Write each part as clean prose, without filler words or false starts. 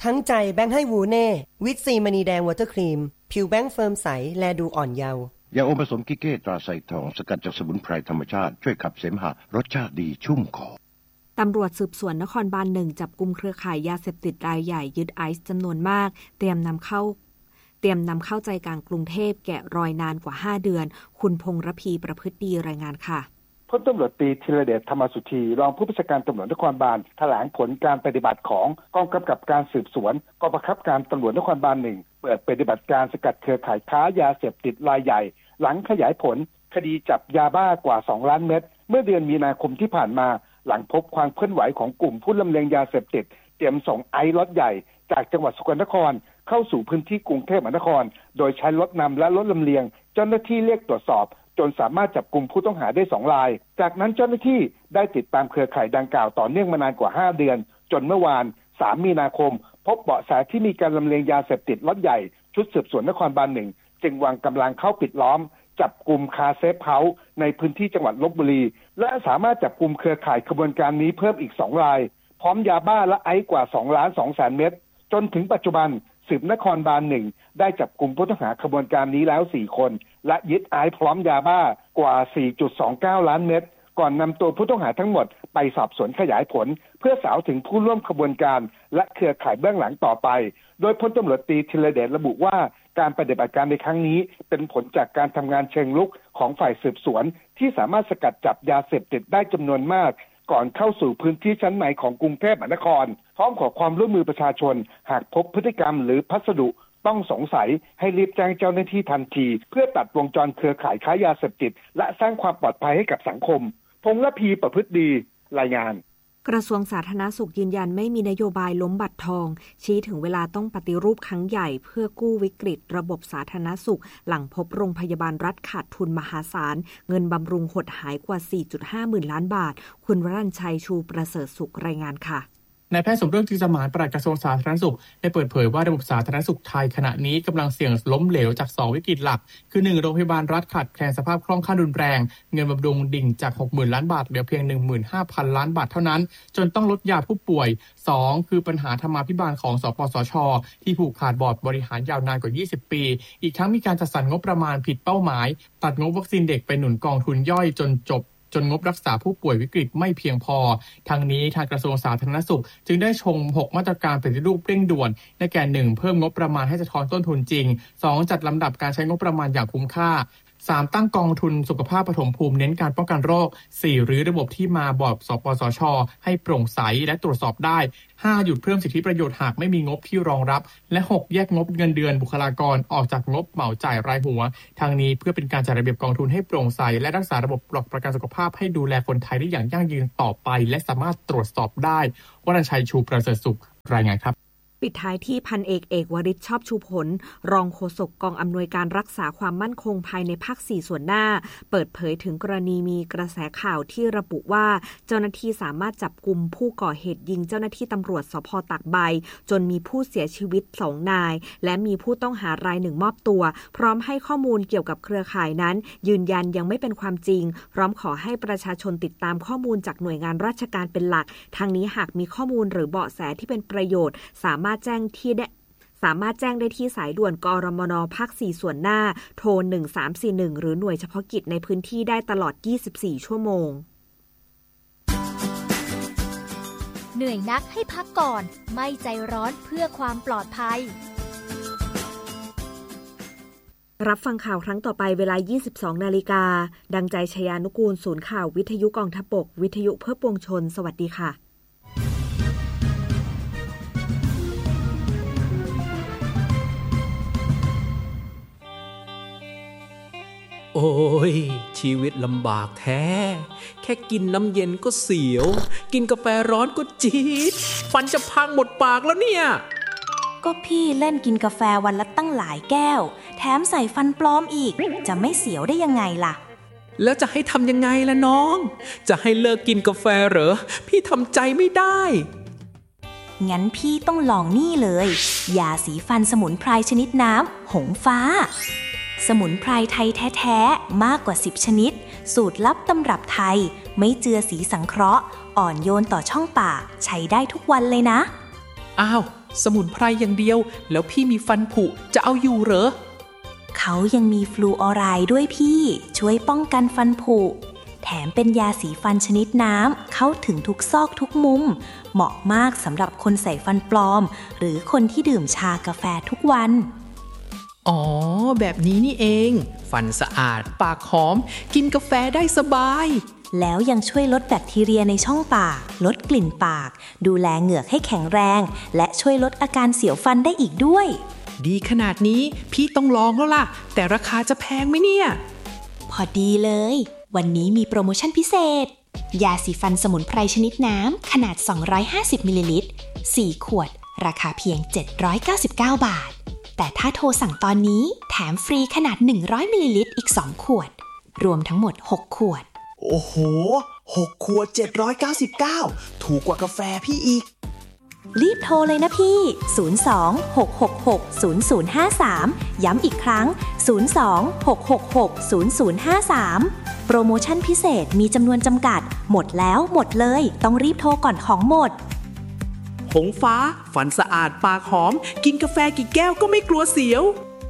ทั้งใจแบงค์ให้วูเน่วิตซีมณีแดงวอเตอร์ครีมผิวแบงค์เฟิร์มใสแลดูอ่อนเยาว์ยาอมผสมกิเก้ตราไซทองสกัดจากสมุนไพรธรรมชาติช่วยขับเสมหะรสชาติดีชุ่มคอตำรวจสืบสวนนครบาล1จับกุมเครือข่ายยาเสพติดรายใหญ่ยึดไอซ์จำนวนมากเตรียมนำเข้าใจกลางกรุงเทพแกะรอยนานกว่า5เดือนคุณพงษ์ระพีประพฤติดีรายงานค่ะพลตำรวจตรีธีรเดชธรรมสุธีรองผู้บัญชาการตำรวจนครบาลแถลงผลการปฏิบัติของกองกำกับการสืบสวนกองบังคับการตำรวจนครบาล1เปิดปฏิบัติการสกัดเครือข่ายค้ายาเสพติดรายใหญ่หลังขยายผลคดีจับยาบ้ากว่า2ล้านเม็ดเมื่อเดือนมีนาคมที่ผ่านมาหลังพบความเคลื่อนไหวของกลุ่มผู้ลำเลียงยาเสพติดเตรียมส่งไอซ์ล็อตใหญ่จากจังหวัดสกลนครเข้าสู่พื้นที่กรุงเทพมหานครโดยใช้รถนำและรถลำเลียงเจ้าหน้าที่เรียกตรวจสอบจนสามารถจับกุมผู้ต้องหาได้2รายจากนั้นเจ้าหน้าที่ได้ติดตามเครือข่ายดังกล่าวต่อเนื่องมานานกว่า5เดือนจนเมื่อวาน3มีนาคมพบเบาะแสที่มีการลำเลียงยาเสพติดล็อตใหญ่ชุดสืบสวนนครบาล1จึงวางกำลังเข้าปิดล้อมจับกุมคาเซฟเฮาส์ในพื้นที่จังหวัดลพบุรีและสามารถจับกุมเครือข่ายขบวนการนี้เพิ่มอีก2รายพร้อมยาบ้าและไอซ์กว่า2,200,000 เม็ดจนถึงปัจจุบันสืบนครบาล1ได้จับกุมผู้ต้องหาขบวนการนี้แล้ว4คนและยึดไอซ์พร้อมยาบ้ากว่า 4.29 ล้านเม็ดก่อนนำตัวผู้ต้องหาทั้งหมดไปสอบสวนขยายผลเพื่อสาวถึงผู้ร่วมขบวนการและเครือข่ายเบื้องหลังต่อไปโดยพลตำรวจตรีธีรเดชระบุว่าการปฏิบัติการในครั้งนี้เป็นผลจากการทำงานเชิงรุกของฝ่ายสืบสวนที่สามารถสกัดจับยาเสพติดได้จำนวนมากก่อนเข้าสู่พื้นที่ชั้นในของกรุงเทพมหานครพร้อมขอความร่วมมือประชาชนหากพบพฤติกรรมหรือพัสดุต้องสงสัยให้รีบแจ้งเจ้าหน้าที่ทันทีเพื่อตัดวงจรเครือข่ายค้ายาเสพติดและสร้างความปลอดภัยให้กับสังคมพงษ์ระพีประพฤติดีรายงานกระทรวงสาธารณสุขยืนยันไม่มีนโยบายล้มบัตรทองชี้ถึงเวลาต้องปฏิรูปครั้งใหญ่เพื่อกู้วิกฤตระบบสาธารณสุขหลังพบโรงพยาบาลรัฐขาดทุนมหาศาลเงินบำรุงหดหายกว่า 4.5 หมื่นล้านบาทคุณวรัญชัยชูประเสริฐสุขรายงานค่ะนายแพทย์สมเรื่องจึงสมานปลัดกระทรวงสาธารณสุขได้เปิดเผยว่าระบบสาธารณสุขไทยขณะนี้กำลังเสี่ยงล้มเหลวจาก2วิกฤตหลักคือ 1. โรงพยาบาลรัฐขาดแคลนสภาพคล่องขั้นรุนแรงเงินบำรุงดิ่งจาก 60,000 ล้านบาทเหลือเพียง 15,000 ล้านบาทเท่านั้นจนต้องลดยาผู้ป่วย 2. คือปัญหาธรรมาภิบาลของสปสช.ที่ผูกขาดบอร์ดบริหารยาวนานกว่า20ปีอีกทั้งมีการจัดสรรงบประมาณผิดเป้าหมายตัดงบวัคซีนเด็กไปหนุนกองทุนย่อยจนงบรักษาผู้ป่วยวิกฤตไม่เพียงพอทางนี้ทางกระทรวงสาธารณสุขจึงได้ชง6มาตรการปฏิรูปเร่งด่วนได้แก่ 1. เพิ่มงบประมาณให้สะท้อนต้นทุนจริง 2. จัดลำดับการใช้งบประมาณอย่างคุ้มค่า 3. ตั้งกองทุนสุขภาพปฐมภูมิเน้นการป้องกันโรค 4. หรือระบบที่มาบอร์ดสปสช.ให้โปร่งใสและตรวจสอบได้ 5. หยุดเพิ่มสิทธิประโยชน์หากไม่มีงบที่รองรับและ 6. แยกงบเงินเดือนบุคลากรออกจากงบเหมาจ่ายรายหัวทางนี้เพื่อเป็นการจัดระเบียบกองทุนให้โปร่งใสและรักษาระบบหลักประกันสุขภาพให้ดูแลคนไทยได้อย่างยั่งยืนต่อไปและสามารถตรวจสอบได้วรัญชัยชูประเสริฐสุขรายงานครับปิดท้ายที่พันเอกวริศชอบชูผลรองโฆษกกองอำนวยการรักษาความมั่นคงภายในภาค4ส่วนหน้าเปิดเผยถึงกรณีมีกระแสข่าวที่ระบุว่าเจ้าหน้าที่สามารถจับกุมผู้ก่อเหตุยิงเจ้าหน้าที่ตำรวจสภ.ตากใบจนมีผู้เสียชีวิต2 นายและมีผู้ต้องหาราย1มอบตัวพร้อมให้ข้อมูลเกี่ยวกับเครือข่ายนั้นยืนยันยังไม่เป็นความจริงพร้อมขอให้ประชาชนติดตามข้อมูลจากหน่วยงานราชการเป็นหลักทางนี้หากมีข้อมูลหรือเบาะแสที่เป็นประโยชน์สามารถแจ้งได้ที่สายด่วนกรมน.ภาค4ส่วนหน้าโทร1341หรือหน่วยเฉพาะกิจในพื้นที่ได้ตลอด24ชั่วโมงเหนื่อยนักให้พักก่อนไม่ใจร้อนเพื่อความปลอดภัยรับฟังข่าวครั้งต่อไปเวลา 22 นาฬิกาดังใจชยานุกูลศูนย์ข่าววิทยุกองทัพบกวิทยุเพื่อปวงชนสวัสดีค่ะโอ้ยชีวิตลำบากแท้แค่กินน้ำเย็นก็เสียวกินกาแฟร้อนก็จี๊ดฟันจะพังหมดปากแล้วเนี่ยก็พี่เล่นกินกาแฟวันละตั้งหลายแก้วแถมใส่ฟันปลอมอีกจะไม่เสียวได้ยังไงล่ะแล้วจะให้ทำยังไงล่ะน้องจะให้เลิกกินกาแฟเหรอพี่ทำใจไม่ได้งั้นพี่ต้องลองนี่เลยยาสีฟันสมุนไพรชนิดน้ำหงฟ้าสมุนไพรไทยแท้ๆมากกว่า10ชนิดสูตรลับตำรับไทยไม่เจือสีสังเคราะห์อ่อนโยนต่อช่องปากใช้ได้ทุกวันเลยนะอ้าวสมุนไพรอย่างเดียวแล้วพี่มีฟันผุจะเอาอยู่เหรอเขายังมีฟลูออไรด์ด้วยพี่ช่วยป้องกันฟันผุแถมเป็นยาสีฟันชนิดน้ำเข้าถึงทุกซอกทุกมุมเหมาะมากสำหรับคนใส่ฟันปลอมหรือคนที่ดื่มชากาแฟทุกวันอ๋อแบบนี้นี่เองฟันสะอาดปากหอมกินกาแฟได้สบายแล้วยังช่วยลดแบคทีเรียในช่องปากลดกลิ่นปากดูแลเหงือกให้แข็งแรงและช่วยลดอาการเสียวฟันได้อีกด้วยดีขนาดนี้พี่ต้องลองแล้วล่ะแต่ราคาจะแพงไหมเนี่ยพอดีเลยวันนี้มีโปรโมชั่นพิเศษยาสีฟันสมุนไพรชนิดน้ำขนาด250มิลลิลิตร4ขวดราคาเพียง799 บาทแต่ถ้าโทรสั่งตอนนี้แถมฟรีขนาด100มิลลิลิตรอีก2ขวดรวมทั้งหมด6ขวดโอ้โห6ขวด799ถูกกว่ากาแฟพี่อีกรีบโทรเลยนะพี่02-666-0053ย้ำอีกครั้ง02-666-0053โปรโมชั่นพิเศษมีจำนวนจำกัดหมดแล้วหมดเลยต้องรีบโทรก่อนของหมดหงฟ้าฟันสะอาดปากหอมกินกาแฟกี่แก้วก็ไม่กลัวเสียว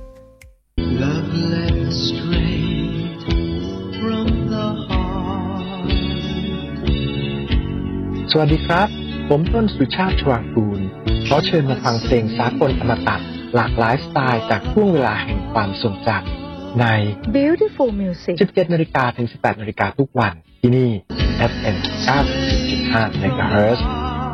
สวัสดีครับผมต้นสุชาติชวางกูลขอเชิญมาฟังเพลงสากลอมตะหลากหลายสไตล์จากช่วงเวลาแห่งความทรงจำใน Beautiful Music 17 นาฬิกาถึง 18 นาฬิกาทุกวันที่นี่ FM 90.5 MHz